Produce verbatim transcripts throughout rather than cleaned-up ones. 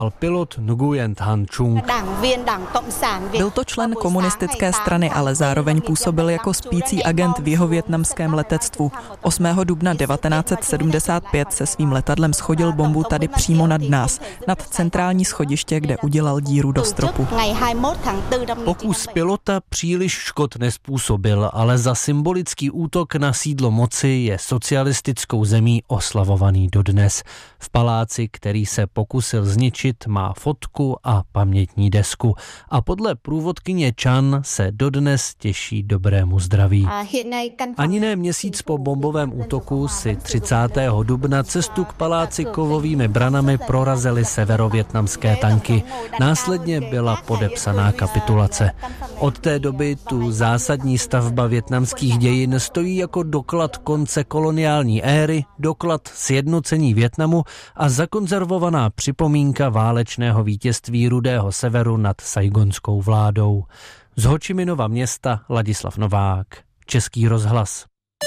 pilot Nguyen Thanh Chung. Byl to člen komunistické strany, ale zároveň působil jako spící agent v jihovietnamském letectvu. osmého dubna devatenáct set sedmdesát pět se svým letadlem shodil bombu tady přímo nad nás, nad centrální schodiště, kde udělal díru do stropu. Pokus pilota příliš škod nespůsobil, ale za symbolický útok na sídlo moci je socialistickou zemí oslavovaný dodnes. V paláci, který se pokusil zničit, má fotku a pamětní desku. A podle průvodkyně Chan se dodnes těší dobrému zdraví. Ani ne měsíc po bombovém útoku si třicátého dubna cestu k paláci kovovými branami prorazily severovietnamské tanky. Následně byla podepsaná kapitulace. Od té doby tu zásadní stavba vietnamských dějin stojí jako doklad konce koloniální éry, doklad sjednocení Vietnamu a zakonzervovaná připomínka válečného vítězství Rudého severu nad saigonskou vládou. Z Ho Chi Minhova města Ladislav Novák, Český rozhlas.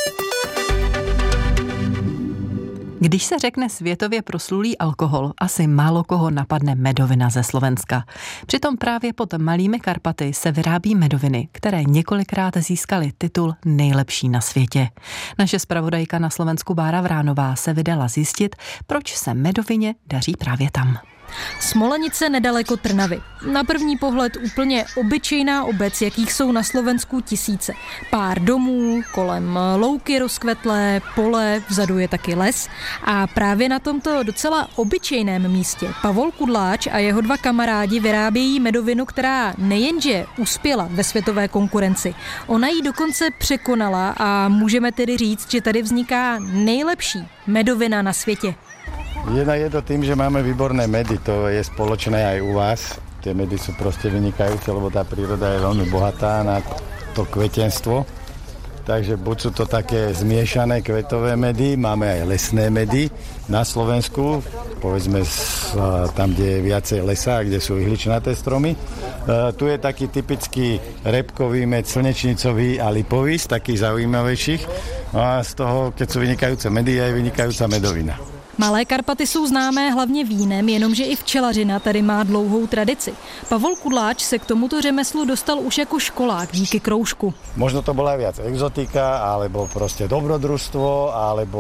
Když se řekne světově proslulý alkohol, asi málo koho napadne medovina ze Slovenska. Přitom právě pod Malými Karpaty se vyrábí medoviny, které několikrát získaly titul nejlepší na světě. Naše zpravodajka na Slovensku Bára Vránová se vydala zjistit, proč se medovině daří právě tam. Smolenice nedaleko Trnavy. Na první pohled úplně obyčejná obec, jakých jsou na Slovensku tisíce. Pár domů, kolem louky rozkvetlé, pole, vzadu je taky les. A právě na tomto docela obyčejném místě Pavol Kudláč a jeho dva kamarádi vyrábějí medovinu, která nejenže uspěla ve světové konkurenci, ona ji dokonce překonala a můžeme tedy říct, že tady vzniká nejlepší medovina na světě. Jedna je to tým, že máme výborné medy, to je spoločné aj u vás. Tie medy sú proste vynikajúce, lebo tá príroda je veľmi bohatá na to kvetenstvo. Takže buď sú to také zmiešané kvetové medy, máme aj lesné medy na Slovensku, povedzme tam, kde je viacej lesa, kde sú ihličnaté stromy. Uh, tu je taký typický repkový med, slnečnicový a lipový, z takých zaujímavejších. No a z toho, keď sú vynikajúce medy, je vynikajúca medovina. Malé Karpaty jsou známé hlavně vínem, jenomže i včelařina tady má dlouhou tradici. Pavol Kudláč se k tomuto řemeslu dostal už jako školák díky kroužku. Možno to bola viac exotika, alebo proste dobrodružstvo, alebo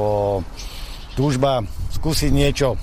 túžba skúsiť niečo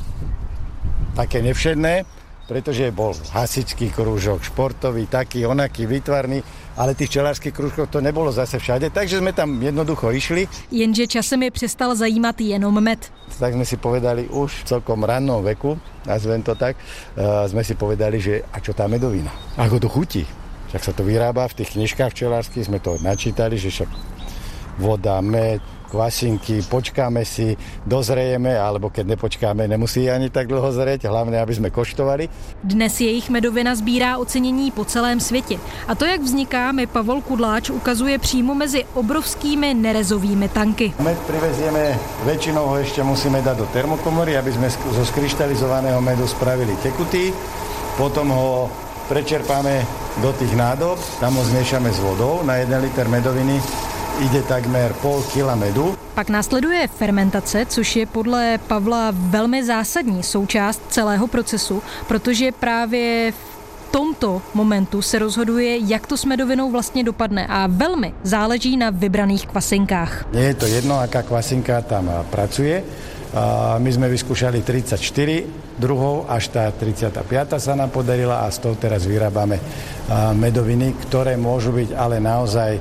také nevšedné, pretože bol hasičský krúžok, športový, taký, onaký, výtvarný, ale tých včelářských krúžkov to nebolo zase všade, takže sme tam jednoducho išli. Jenže časem je přestal zajímat jenom med. Tak sme si povedali už v celkom rannom veku, nazvem to tak, uh, sme si povedali, že a čo tá medovina? Ako to chutí? Však sa to vyrába v tých knižkách včelárskych, sme to načítali, že však voda, med, kvasinky, počkáme si, dozrejeme, alebo keď nepočkáme, nemusí ani tak dlho zrieť, hlavne, aby sme koštovali. Dnes jejich medovina sbírá ocenění po celém světě. A to, jak vzniká, mi Pavol Kudláč ukazuje přímo mezi obrovskými nerezovými tanky. Med privezieme, väčšinou ho ešte musíme dať do termokomory, aby sme zo skryštalizovaného medu spravili tekutý, potom ho prečerpáme do tých nádob, tam ho zmiešame s vodou, na jeden liter medoviny ide takmer pol kila medu. Pak následuje fermentace, což je podle Pavla velmi zásadní součást celého procesu, protože právě v tomto momentu se rozhoduje, jak to s medovinou vlastně dopadne a velmi záleží na vybraných kvasinkách. Nie je to jedno, aká kvasinka tam pracuje. My sme vyskúšali tridsaťštyri druhov, až tá tridsiata piata sa nám podarila a z toho teraz vyrábame medoviny, ktoré môžu byť ale naozaj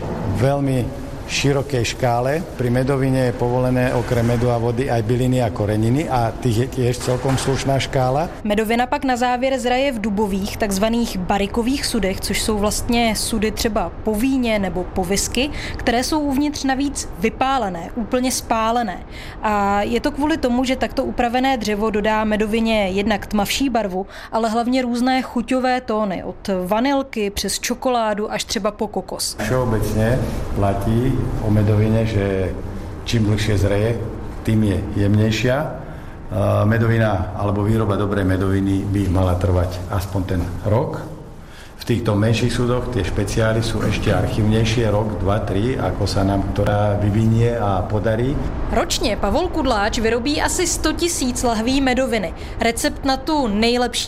veľmi širokej škále. Pri medovine je povolené okrem medu a vody aj byliny a koreniny a tých je tiež celkom slušná škála. Medovina pak na závěr zraje v dubových, takzvaných barikových sudech, což jsou vlastně sudy třeba po víně nebo po whisky, které jsou uvnitř navíc vypálené, úplně spálené. A je to kvůli tomu, že takto upravené dřevo dodá medovině jednak tmavší barvu, ale hlavně různé chuťové tóny, od vanilky přes čokoládu až třeba po kokos. Všeobecne platí o medovine, že čím dlhšie zreje, tým je jemnejšia. Medovina alebo výroba dobrej medoviny by mala trvať aspoň ten rok. V týchto menších súdoch tie špeciály sú ešte archívnejšie, rok, dva, tri, ako sa nám ktorá vyvinie a podarí. Ročně Pavol Kudláč vyrobí asi sto tisíc lahví medoviny. Recept na tu nejlepší